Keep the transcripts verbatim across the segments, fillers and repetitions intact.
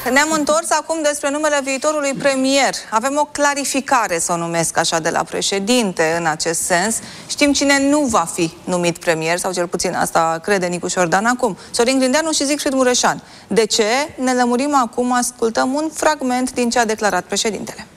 Ne-am întors acum despre numele viitorului premier. Avem o clarificare, să o numesc așa, de la președinte în acest sens. Știm cine nu va fi numit premier, sau cel puțin asta crede Nicu Șordan acum. Sorin Grindeanu și Siegfried Mureșan. De ce? Ne lămurim acum, ascultăm un fragment din ce a declarat președintele.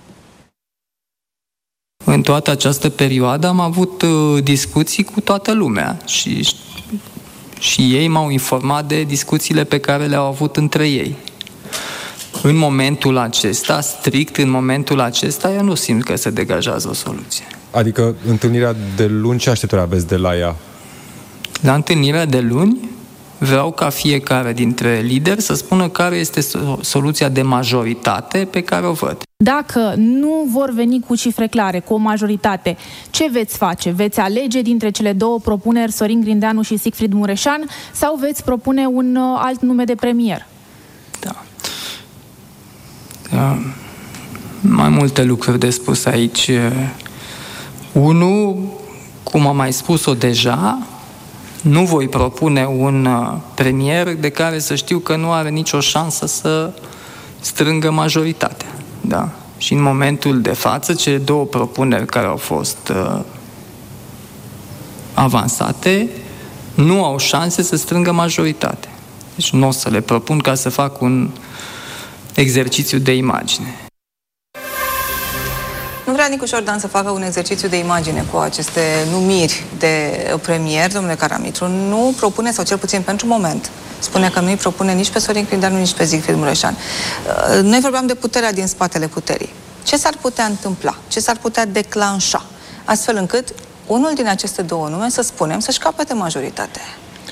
În toată această perioadă am avut uh, discuții cu toată lumea și, și ei m-au informat de discuțiile pe care le-au avut între ei. În momentul acesta, strict în momentul acesta, eu nu simt că se degajează o soluție. Adică întâlnirea de luni, ce așteptări aveți de la ea? La întâlnirea de luni vreau ca fiecare dintre lideri să spună care este soluția de majoritate pe care o văd. Dacă nu vor veni cu cifre clare, cu o majoritate, ce veți face? Veți alege dintre cele două propuneri, Sorin Grindeanu și Siegfried Mureșan, sau veți propune un alt nume de premier? Da. Da. Mai multe lucruri de spus aici. Unu, cum am mai spus-o deja, nu voi propune un premier de care să știu că nu are nicio șansă să strângă majoritatea. Da. Și în momentul de față, cele două propuneri care au fost uh, avansate nu au șanse să strângă majoritate. Deci nu o să le propun ca să fac un exercițiu de imagine. Nu vrea Nicu Șordan să facă un exercițiu de imagine cu aceste numiri de premier, domnule Caramitru. Nu propune, sau cel puțin pentru moment, spune că nu-i propune nici pe Sorin Grindeanu, nici pe Siegfried Mureșan. Noi vorbeam de puterea din spatele puterii. Ce s-ar putea întâmpla? Ce s-ar putea declanșa? Astfel încât unul din aceste două nume, să spunem, să-și capete majoritatea.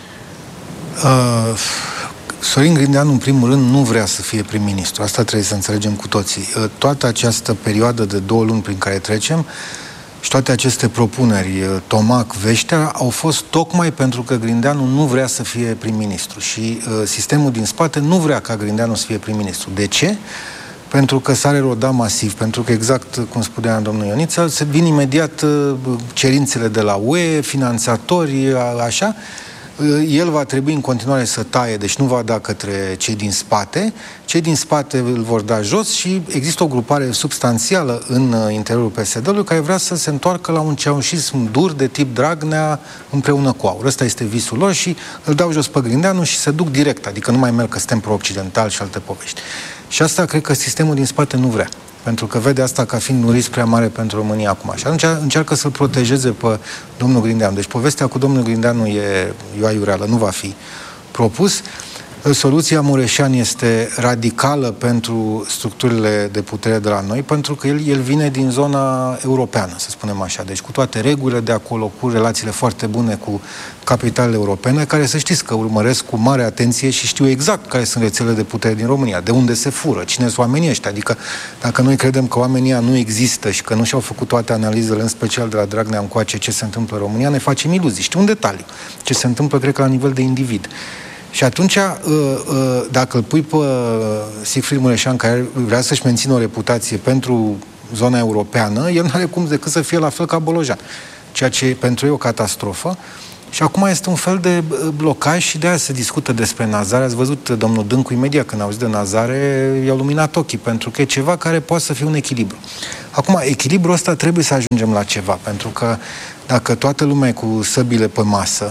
Uh, Sorin Grindeanu, în primul rând, nu vrea să fie prim-ministru. Asta trebuie să înțelegem cu toții. Uh, toată această perioadă de două luni prin care trecem și toate aceste propuneri, Tomac, Veștea, au fost tocmai pentru că Grindeanu nu vrea să fie prim-ministru și uh, sistemul din spate nu vrea ca Grindeanu să fie prim-ministru. De ce? Pentru că s-a erodat masiv, pentru că exact cum spunea domnul Ioniță, se vin imediat uh, cerințele de la U E, finanțatori, a, așa. El va trebui în continuare să taie, deci nu va da către cei din spate, cei din spate îl vor da jos și există o grupare substanțială în interiorul P S D-ului care vrea să se întoarcă la un ceaușism dur de tip Dragnea împreună cu Aur. Ăsta este visul lor și îl dau jos pe Grindeanu și se duc direct, adică nu mai merg că suntem pro-occidental și alte povești. Și asta cred că sistemul din spate nu vrea, pentru că vede asta ca fiind un risc prea mare pentru România acum. Și atunci încearcă să-l protejeze pe domnul Grindeanu. Deci povestea cu domnul Grindeanu e, e o aiureală, nu va fi propus. Soluția Mureșan este radicală pentru structurile de putere de la noi, pentru că el, el vine din zona europeană, să spunem așa. Deci cu toate regulile de acolo, cu relațiile foarte bune cu capitalele europene, care să știți că urmăresc cu mare atenție și știu exact care sunt rețelele de putere din România, de unde se fură, cine sunt oamenii ăștia. Adică dacă noi credem că oamenii nu există și că nu și-au făcut toate analizele, în special de la Dragnea încoace, ce se întâmplă în România, ne facem iluzii. Știu un detaliu. Ce se întâmplă, cred că la nivel de individ. Și atunci, dacă îl pui pe Siegfried Mureșan, care vrea să-și mențină o reputație pentru zona europeană, el nu are cum decât să fie la fel ca Bolojan. Ceea ce pentru ei e o catastrofă. Și acum este un fel de blocaj și de aia se discută despre Nazare. Ați văzut, domnul Dâncu, imediat când a auzit de Nazare, i-au luminat ochii, pentru că e ceva care poate să fie un echilibru. Acum, echilibrul ăsta trebuie să ajungem la ceva, pentru că dacă toată lumea e cu săbile pe masă,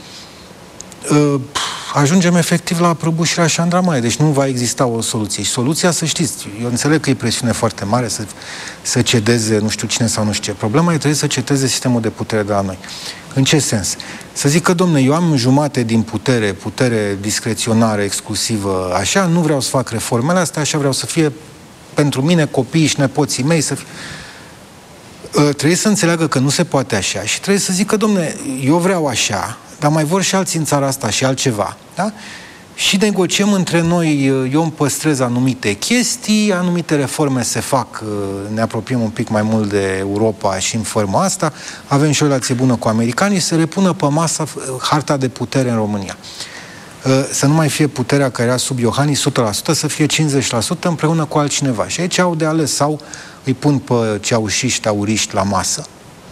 ajungem efectiv la prăbușirea și Andramaie, deci nu va exista o soluție. Și soluția, să știți, eu înțeleg că e presiune foarte mare să, să cedeze nu știu cine sau nu știu ce. Problema e trebuie să cedeze sistemul de putere de la noi. În ce sens? Să zic că, domne, eu am jumate din putere, putere discreționară, exclusivă, așa, nu vreau să fac reformele astea, așa vreau să fie pentru mine, copiii și nepoții mei, să fie... Trebuie să înțeleagă că nu se poate așa și trebuie să zică, domne, eu vreau așa, dar mai vor și alții în țara asta și altceva, da? Și negociem între noi, eu îmi păstrez anumite chestii, anumite reforme se fac, ne apropiem un pic mai mult de Europa și în forma asta, avem și o relație bună cu americanii, se repună pe masă harta de putere în România. Să nu mai fie puterea care era sub Iohannis o sută la sută, să fie cincizeci la sută împreună cu altcineva. Și aici au de ales, sau îi pun pe ceaușiști, auriști la masă,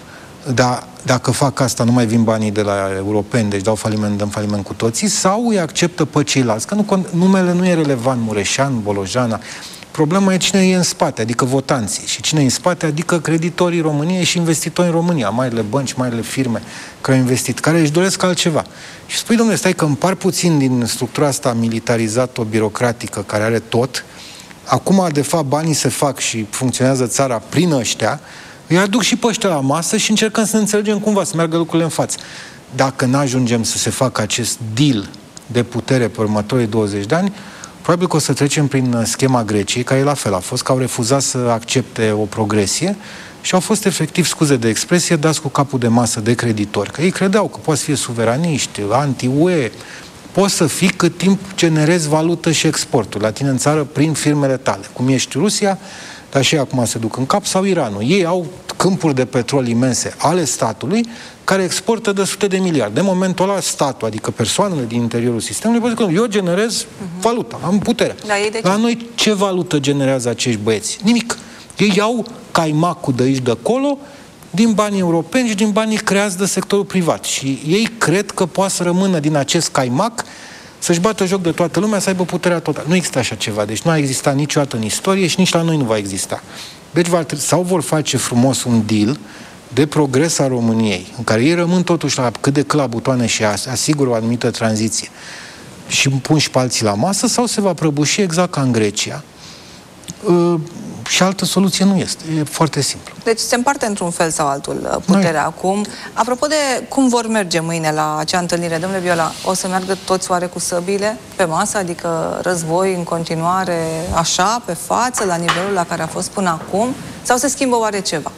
dar dacă fac asta, nu mai vin banii de la europeni, deci dau faliment, dăm faliment cu toții, sau îi acceptă pe ceilalți? Că nu, numele nu e relevant, Mureșan, Bolojana. Problema e cine e în spate, adică votanții. Și cine e în spate, adică creditorii României și investitorii în România, marile bănci, marile firme care au investit, care își doresc altceva. Și spui, domnule, stai că împar puțin din structura asta militarizată, birocratică, care are tot. Acum, de fapt, banii se fac și funcționează țara prin ăștia, îi aduc și pe ăștia la masă și încercăm să ne înțelegem cumva, să meargă lucrurile în față. Dacă n-ajungem să se facă acest deal de putere pe următorii douăzeci de ani, probabil că o să trecem prin schema Greciei, care la fel a fost, că au refuzat să accepte o progresie și au fost efectiv, scuze de expresie, dați cu capul de masă de creditori. Că ei credeau că poți fi suveraniști, anti-U E, poți să fii cât timp generezi valută și exportul la tine în țară prin firmele tale. Cum ești Rusia, dar și acum se duc în cap, sau Iranul. Ei au câmpuri de petrol imense ale statului care exportă de sute de miliarde. De momentul ăla, statul, adică persoanele din interiorul sistemului, pot zic, eu generez uh-huh. valuta, am putere. La ce? Noi ce valută generează acești băieți? Nimic. Ei iau caimacul de aici, de acolo, din banii europeni și din banii creați de sectorul privat. Și ei cred că poate să rămână din acest caimac să-și bată joc de toată lumea, să aibă puterea totală. Nu există așa ceva. Deci nu a existat niciodată în istorie și nici la noi nu va exista. Deci va, sau vor face frumos un deal de progres a României, în care ei rămân totuși la cât de cât la butoane și asigură o anumită tranziție și pun și pe alții la masă, sau se va prăbuși exact ca în Grecia. Uh, și altă soluție nu este. E foarte simplu. Deci se împarte într-un fel sau altul puterea Noi. acum. Apropo de cum vor merge mâine la acea întâlnire, domnule Viola, o să meargă toți oare cu săbile pe masă, adică război în continuare așa, pe față, la nivelul la care a fost până acum, sau se schimbă oare ceva?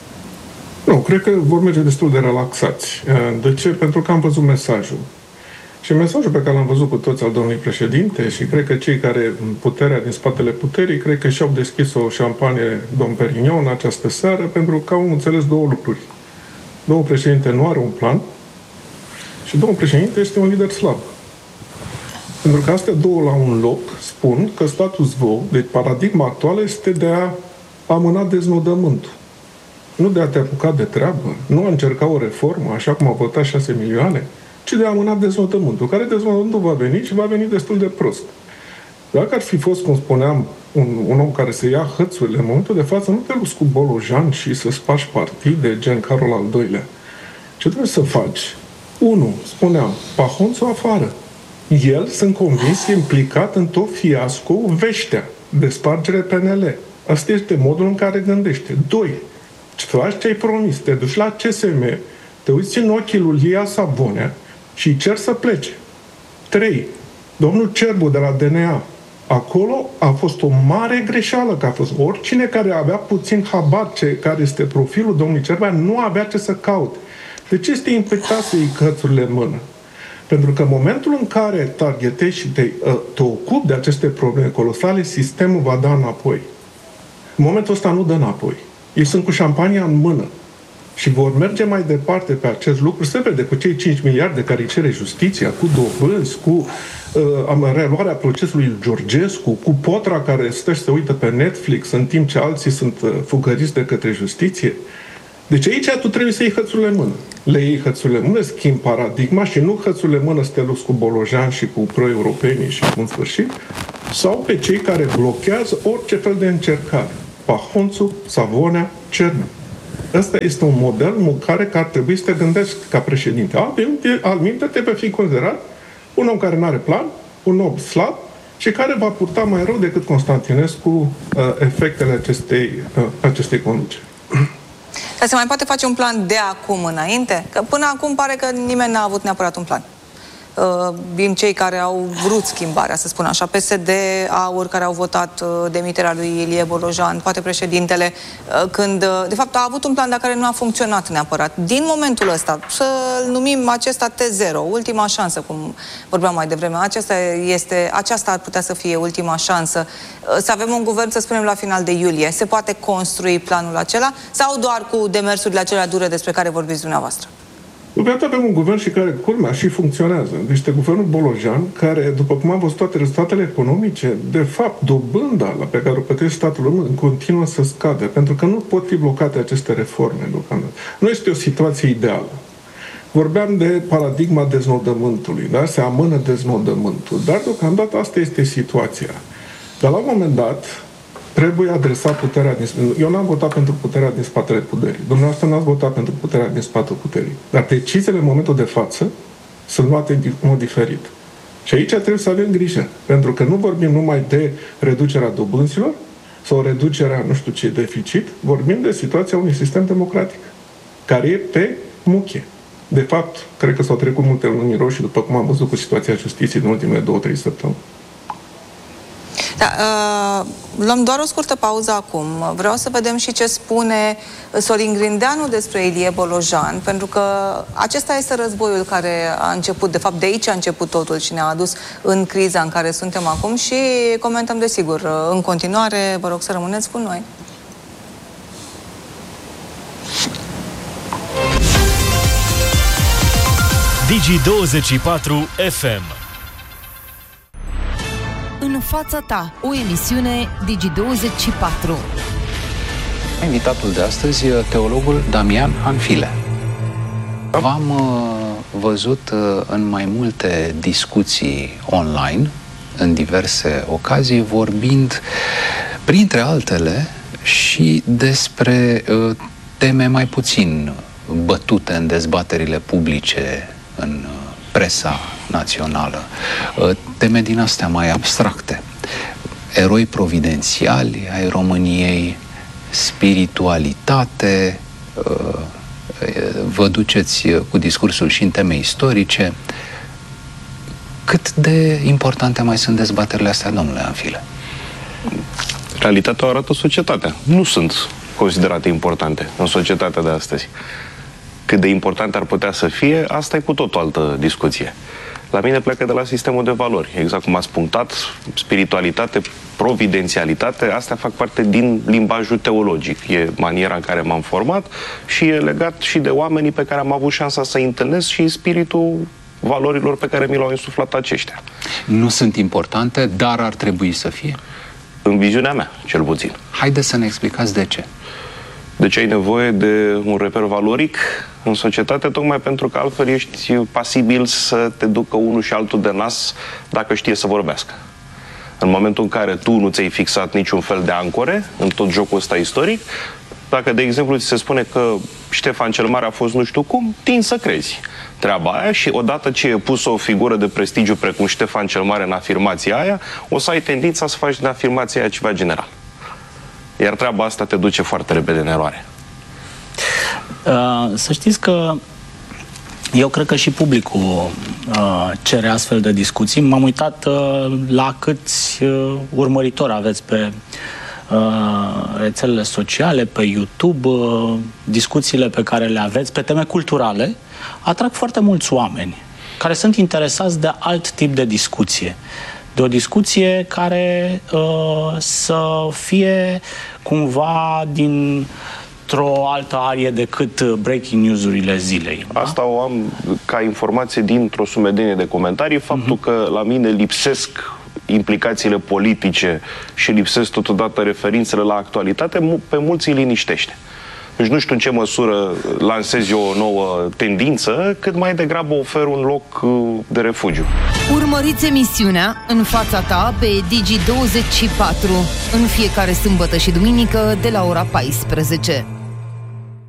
Nu, cred că vor merge destul de relaxați. De ce? Pentru că am văzut mesajul. Și mesajul pe care l-am văzut cu toți al domnului președinte, și cred că cei care puterea din spatele puterii, cred că și-au deschis o șampanie domn Perignon în această seară, pentru că au înțeles două lucruri. Domnul președinte nu are un plan și domnul președinte este un lider slab. Pentru că astea două la un loc spun că status quo, deci paradigma actuală, este de a amâna deznodământul. Nu de a te apuca de treabă, nu a încerca o reformă, așa cum au votat șase milioane, ci de a amâna deznodământul, care deznodământul va veni și va veni destul de prost. Dacă ar fi fost, cum spuneam, un, un om care să ia hățurile, în momentul de față nu te luți cu Bolojan și să spași partide gen Carol al doilea. Ce trebuie să faci? Unu, spuneam, Pahonțu afară. El, sunt convins, e implicat în tot fiasco veștea de spargere P N L. Asta este modul în care gândește. Doi, faci ce ai promis, te duci la C S M, te uiți în ochii lui Lia Savonea și îi cer să plece. Trei, domnul Cerbu de la D N A, acolo a fost o mare greșeală, că a fost oricine care avea puțin habar ce, care este profilul domnului Cerbu, nu avea ce să caute. De ce este implicat să iei cărțurile în mână? Pentru că în momentul în care targetezi și te, te ocupi de aceste probleme colosale, sistemul va da înapoi. În momentul ăsta nu dă înapoi. Ei sunt cu șampania în mână și vor merge mai departe pe acest lucru. Se vede cu cei cinci miliarde care îi cere justiția, cu dobânzi, cu uh, reluarea procesului Georgescu, cu Potra care stă și se uită pe Netflix în timp ce alții sunt uh, fugăriți de către justiție. Deci aici tu trebuie să iei hățurile în mână. Le iei hățurile în mână, schimbi paradigma și nu hățurile în mână să te lupți cu Bolojan și cu pro-europenii și cu în sfârșit, sau pe cei care blochează orice fel de încercare. Pahonțu, Savonea, Cernu. Ăsta este un model în care ar trebui să te gândești ca președinte. Altminte trebuie fi considerat un om care nu are plan, un om slab și care va purta mai rău decât Constantinescu uh, efectele acestei, uh, acestei conduceri. Dar se mai poate face un plan de acum înainte? Că până acum pare că nimeni n-a avut neapărat un plan. Din cei care au vrut schimbarea, să spun așa, P S D, AUR, care au votat demiterea lui Ilie Bolojan, poate președintele, când, de fapt, a avut un plan, dar care nu a funcționat neapărat. Din momentul ăsta, să-l numim acesta T zero, ultima șansă, cum vorbeam mai devreme, aceasta, este, aceasta ar putea să fie ultima șansă. Să avem un guvern, să spunem, la final de iulie. Se poate construi planul acela sau doar cu demersurile acelea dure despre care vorbiți dumneavoastră? Iată, avem un guvern și care, culmea, și funcționează. Deci este guvernul Bolojan, care, după cum am văzut toate rezultatele economice, de fapt, dobânda la pe care o plătește statul român continuă să scade, pentru că nu pot fi blocate aceste reforme deocamdată. Nu este o situație ideală. Vorbeam de paradigma deznodământului, da? Se amână deznodământul, dar deocamdată asta este situația. Dar la un moment dat, trebuie adresat puterea din... Eu n-am votat pentru puterea din spatele puterii. Dumneavoastră n-ați votat pentru puterea din spatele puterii. Dar deciziile în momentul de față sunt luate în mod diferit. Și aici trebuie să avem grijă. Pentru că nu vorbim numai de reducerea dobânzilor sau reducerea, nu știu ce, deficit. Vorbim de situația unui sistem democratic care e pe muche. De fapt, cred că s-au trecut multe luni roșii, după cum am văzut cu situația justiției în ultimele două, trei săptămâni. Da, uh, luăm doar o scurtă pauză acum. Vreau să vedem și ce spune Sorin Grindeanu despre Ilie Bolojan, pentru că acesta este războiul care a început, de fapt de aici a început totul și ne-a adus în criza în care suntem acum și comentăm desigur în continuare. Vă rog să rămâneți cu noi. Digi douăzeci și patru F M. În fața ta, o emisiune Digi douăzeci și patru. Invitatul de astăzi e teologul Damian Hanfile. V-am uh, văzut uh, în mai multe discuții online, în diverse ocazii, vorbind, printre altele, și despre uh, teme mai puțin bătute în dezbaterile publice, în uh, presa națională, teme din astea mai abstracte, eroi providențiali ai României, spiritualitate, vă duceți cu discursul și în teme istorice. Cât de importante mai sunt dezbaterile astea, domnule Hanfile? Realitatea o arată societatea. Nu sunt considerate importante în societatea de astăzi. Cât de importante ar putea să fie, asta e cu tot o altă discuție. La mine pleacă de la sistemul de valori. Exact cum ați punctat, spiritualitate, providențialitate, astea fac parte din limbajul teologic. E maniera în care m-am format și e legat și de oamenii pe care am avut șansa să-i întâlnesc și spiritul valorilor pe care mi l-au insuflat aceștia. Nu sunt importante, dar ar trebui să fie? În viziunea mea, cel puțin. Haideți să ne explicați de ce. De ce ai nevoie de un reper valoric în societate? Tocmai pentru că altfel ești pasibil să te ducă unul și altul de nas dacă știe să vorbească. În momentul în care tu nu ți-ai fixat niciun fel de ancore în tot jocul ăsta istoric, dacă, de exemplu, ți se spune că Ștefan cel Mare a fost nu știu cum, tin să crezi treaba aia și odată ce e pusă o figură de prestigiu precum Ștefan cel Mare în afirmația aia, o să ai tendința să faci din afirmația aia ceva general. Iar treaba asta te duce foarte repede în eroare. Uh, să știți că eu cred că și publicul uh, cere astfel de discuții. M-am uitat uh, la câți uh, urmăritori aveți pe uh, rețelele sociale, pe YouTube, uh, discuțiile pe care le aveți pe teme culturale atrag foarte mulți oameni care sunt interesați de alt tip de discuție. De o discuție care uh, să fie cumva din într-o altă arie decât breaking news-urile zilei. Da? Asta o am ca informație dintr-o sumedenie de comentarii. Faptul uh-huh. că la mine lipsesc implicațiile politice și lipsesc totodată referințele la actualitate, pe mulți îi liniștește. Deci nu știu în ce măsură lansez eu o nouă tendință, cât mai degrabă ofer un loc de refugiu. Urmăriți emisiunea În fața ta pe Digi douăzeci și patru în fiecare sâmbătă și duminică de la ora paisprezece.